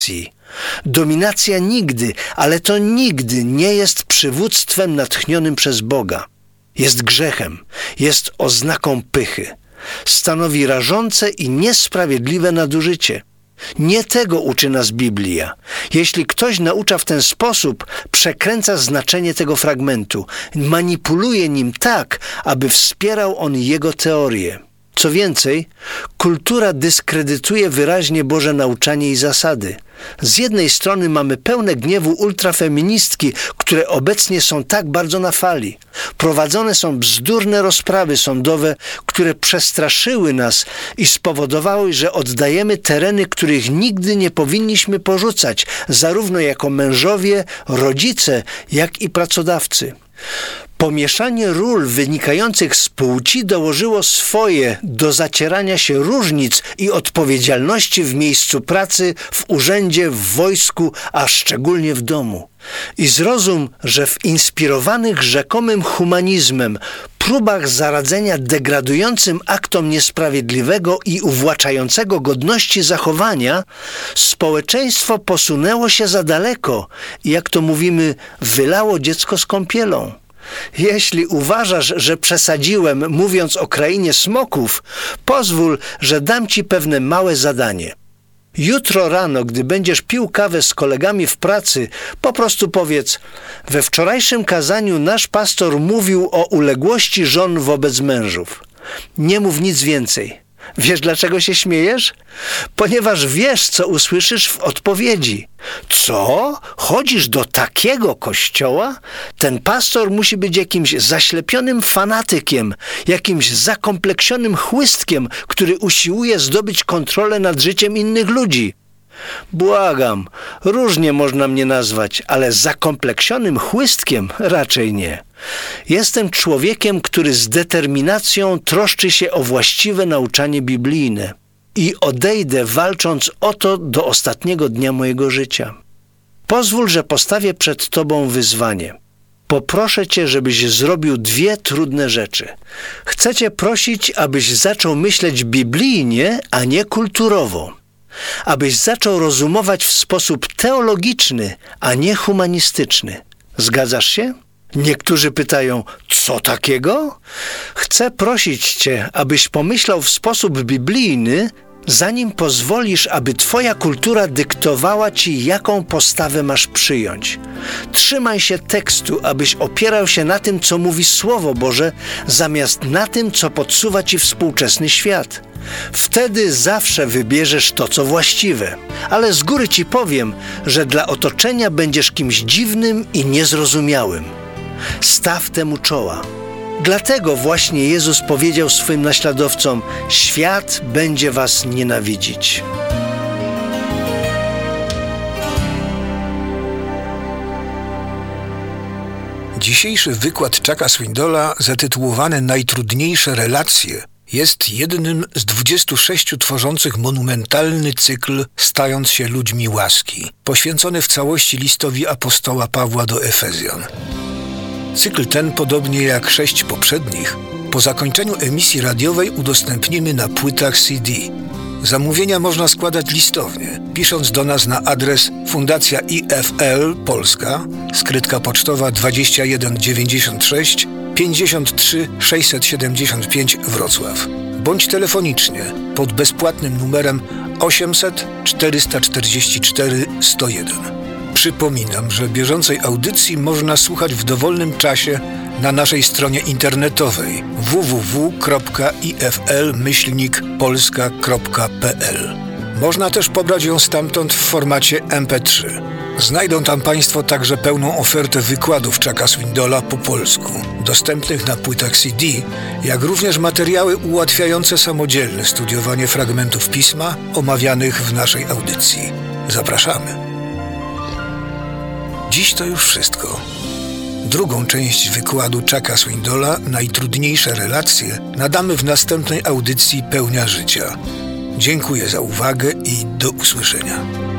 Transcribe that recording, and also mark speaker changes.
Speaker 1: Dominacja nigdy, ale to nigdy nie jest przywództwem natchnionym przez Boga. Jest grzechem, jest oznaką pychy. Stanowi rażące i niesprawiedliwe nadużycie. Nie tego uczy nas Biblia. Jeśli ktoś naucza w ten sposób, przekręca znaczenie tego fragmentu, manipuluje nim tak, aby wspierał on jego teorię. Co więcej, kultura dyskredytuje wyraźnie Boże nauczanie i zasady. Z jednej strony mamy pełne gniewu ultrafeministki, które obecnie są tak bardzo na fali. Prowadzone są bzdurne rozprawy sądowe, które przestraszyły nas i spowodowały, że oddajemy tereny, których nigdy nie powinniśmy porzucać, zarówno jako mężowie, rodzice, jak i pracodawcy. Pomieszanie ról wynikających z płci dołożyło swoje do zacierania się różnic i odpowiedzialności w miejscu pracy, w urzędzie, w wojsku, a szczególnie w domu. I zrozum, że w inspirowanych rzekomym humanizmem próbach zaradzenia degradującym aktom niesprawiedliwego i uwłaczającego godności zachowania, społeczeństwo posunęło się za daleko i, jak to mówimy, wylało dziecko z kąpielą. Jeśli uważasz, że przesadziłem, mówiąc o krainie smoków, pozwól, że dam ci pewne małe zadanie. Jutro rano, gdy będziesz pił kawę z kolegami w pracy, po prostu powiedz: we wczorajszym kazaniu nasz pastor mówił o uległości żon wobec mężów. Nie mów nic więcej. Wiesz, dlaczego się śmiejesz? Ponieważ wiesz, co usłyszysz w odpowiedzi. Co? Chodzisz do takiego kościoła? Ten pastor musi być jakimś zaślepionym fanatykiem, jakimś zakompleksionym chłystkiem, który usiłuje zdobyć kontrolę nad życiem innych ludzi. Błagam, różnie można mnie nazwać, ale zakompleksionym chłystkiem raczej nie. Jestem człowiekiem, który z determinacją troszczy się o właściwe nauczanie biblijne i odejdę walcząc o to do ostatniego dnia mojego życia. Pozwól, że postawię przed Tobą wyzwanie. Poproszę Cię, żebyś zrobił 2 trudne rzeczy. Chcę Cię prosić, abyś zaczął myśleć biblijnie, a nie kulturowo. Abyś zaczął rozumować w sposób teologiczny, a nie humanistyczny. Zgadzasz się? Niektórzy pytają: co takiego? Chcę prosić Cię, abyś pomyślał w sposób biblijny, zanim pozwolisz, aby Twoja kultura dyktowała Ci, jaką postawę masz przyjąć. Trzymaj się tekstu, abyś opierał się na tym, co mówi Słowo Boże, zamiast na tym, co podsuwa Ci współczesny świat. Wtedy zawsze wybierzesz to, co właściwe. Ale z góry Ci powiem, że dla otoczenia będziesz kimś dziwnym i niezrozumiałym. Staw temu czoła. Dlatego właśnie Jezus powiedział swym naśladowcom: świat będzie was nienawidzić.
Speaker 2: Dzisiejszy wykład Chucka Swindola, zatytułowany Najtrudniejsze relacje, jest jednym z 26 tworzących monumentalny cykl Stając się ludźmi łaski, poświęcony w całości listowi apostoła Pawła do Efezjan. Cykl ten, podobnie jak 6 poprzednich, po zakończeniu emisji radiowej udostępnimy na płytach CD. Zamówienia można składać listownie, pisząc do nas na adres Fundacja IFL Polska, skrytka pocztowa 2196 53 675 Wrocław, bądź telefonicznie pod bezpłatnym numerem 800 444 101. Przypominam, że bieżącej audycji można słuchać w dowolnym czasie na naszej stronie internetowej www.ifl-polska.pl. Można też pobrać ją stamtąd w formacie MP3. Znajdą tam Państwo także pełną ofertę wykładów Chucka Swindola po polsku, dostępnych na płytach CD, jak również materiały ułatwiające samodzielne studiowanie fragmentów pisma omawianych w naszej audycji. Zapraszamy. Dziś to już wszystko. Drugą część wykładu Chucka Swindola, Najtrudniejsze relacje, nadamy w następnej audycji Pełnia życia. Dziękuję za uwagę i do usłyszenia.